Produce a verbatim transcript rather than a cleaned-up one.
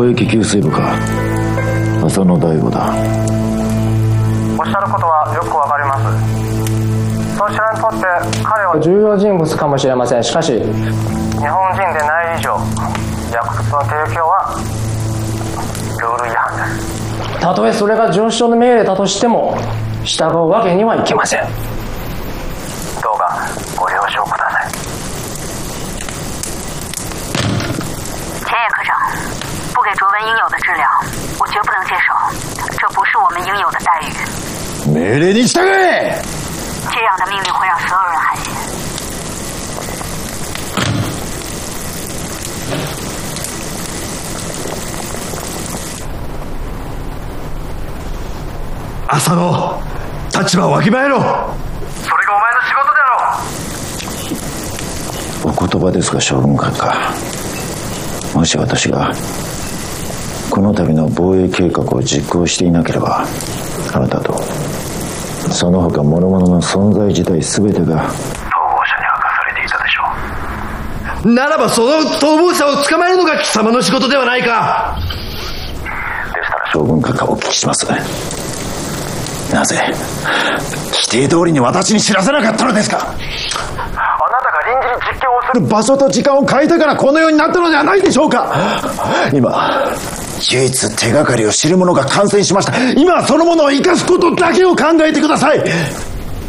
易給水部か。浅野大吾だ。 おっしゃることはよくわかります。そちらにとって彼は重要人物かもしれません。しかし日本人でない以上、薬物の提供はルール違反です。 たとえそれが上司の命令だとしても従うわけにはいきません。 どうかご了承ください。 田野科长，不给卓文应有的治疗，我绝不能接受，这不是我们应有的待遇。 命令に従え！ 这样的命令会让所有人寒心。 浅野、立場をわきまえろ。 それがお前の仕事であろう。 お言葉ですが将軍閣下、もし私がこの度の防衛計画を実行していなければ、あなたとその他諸々の存在自体全てが逃亡者に明かされていたでしょう。ならばその逃亡者を捕まえるのが貴様の仕事ではないか。 でしたら将軍閣下、お聞きします。なぜ規定通りに私に知らせなかったのですか。 あなたが臨時に実験をする場所と時間を変えたからこのようになったのではないでしょうか。今唯一手がかりを知る者が感染しました。今はそのものを生かすことだけを考えてください。